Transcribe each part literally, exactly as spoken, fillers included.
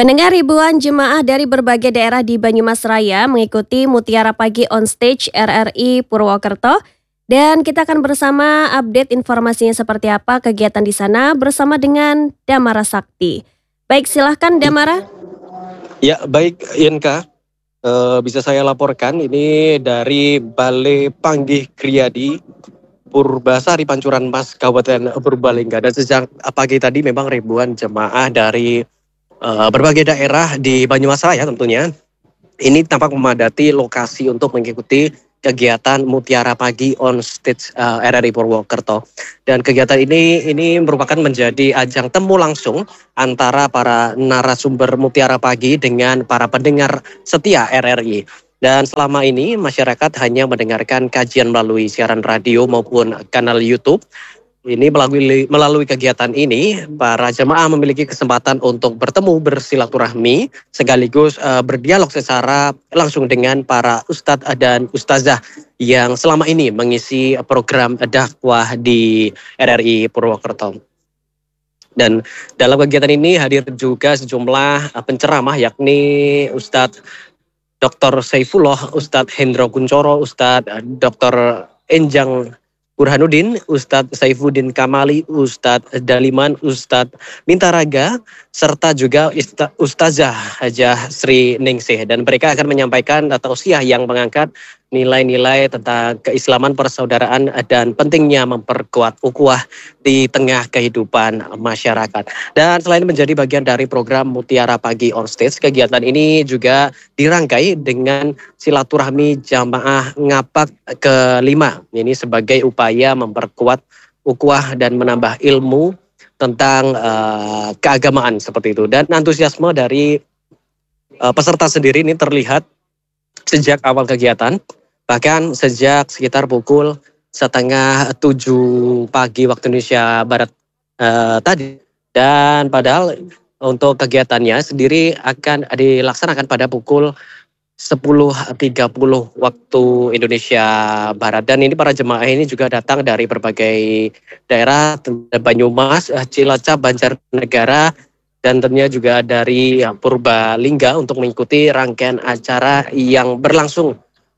Pendengar, ribuan jemaah dari berbagai daerah di Banyumas Raya mengikuti Mutiara Pagi on Stage R R I Purwokerto. Dan kita akan bersama update informasinya seperti apa kegiatan di sana bersama dengan Damara Sakti. Baik, silahkan Damara. Ya, baik Inka, uh, bisa saya laporkan ini dari Balai Panggih Kriadi Purbasari Pancuran Mas Kabupaten Purbalingga. Dan sejak pagi tadi memang ribuan jemaah dari uh, berbagai daerah di Banyumas Raya tentunya ini tampak memadati lokasi untuk mengikuti kegiatan Mutiara Pagi on Stage uh, R R I Purwokerto. Dan kegiatan ini ini merupakan menjadi ajang temu langsung antara para narasumber Mutiara Pagi dengan para pendengar setia R R I. Dan selama ini masyarakat hanya mendengarkan kajian melalui siaran radio maupun kanal YouTube. Ini melalui melalui kegiatan ini, para jemaah memiliki kesempatan untuk bertemu, bersilaturahmi, sekaligus uh, berdialog secara langsung dengan para ustadz dan ustazah yang selama ini mengisi program dakwah di R R I Purwokerto. Dan dalam kegiatan ini hadir juga sejumlah penceramah yakni Ustadz Doktor Saifullah, Ustadz Hendro Kuncoro, Ustadz Doktor Enjang Burhanuddin, Ustadz Saifuddin Kamali, Ustadz Daliman, Ustadz Mintaraga, serta juga Ustazah Hajah Sri Ningsih. Dan mereka akan menyampaikan tausiah yang mengangkat nilai-nilai tentang keislaman, persaudaraan, dan pentingnya memperkuat ukhuwah di tengah kehidupan masyarakat. Dan selain menjadi bagian dari program Mutiara Pagi on Stage, kegiatan ini juga dirangkai dengan silaturahmi jamaah ngapak kelima. Ini sebagai upaya memperkuat ukhuwah dan menambah ilmu tentang uh, keagamaan seperti itu. Dan antusiasme dari uh, peserta sendiri ini terlihat sejak awal kegiatan. Bahkan sejak sekitar pukul setengah tujuh pagi waktu Indonesia Barat uh, tadi. Dan padahal untuk kegiatannya sendiri akan dilaksanakan pada pukul sepuluh tiga puluh waktu Indonesia Barat. Dan ini para jemaah ini juga datang dari berbagai daerah, Banyumas, Cilacap, Banjarnegara, dan tentunya juga dari Purbalingga untuk mengikuti rangkaian acara yang berlangsung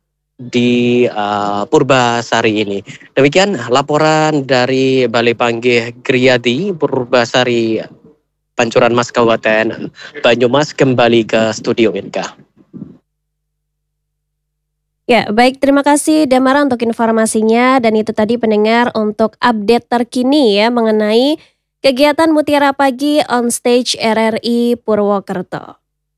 di uh, Purbasari ini. Demikian laporan dari Balai Panggih Kriadi Purbasari Pancuran Mas Kabupaten Banyumas. Kembali ke studio Inka. Ya, baik, terima kasih Damara untuk informasinya. Dan itu tadi pendengar untuk update terkini ya mengenai kegiatan Mutiara Pagi on Stage R R I Purwokerto.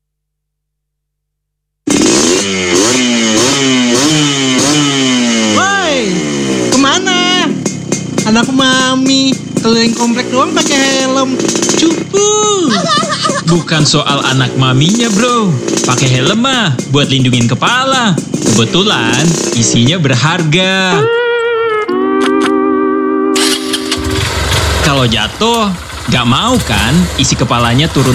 Woi, kemana? Anak mami keliling komplek doang pakai helm. Cupu. Bukan soal anak maminya bro, pakai helm mah buat lindungin kepala. Kebetulan isinya berharga. Kalau jatuh, gak mau kan isi kepalanya turun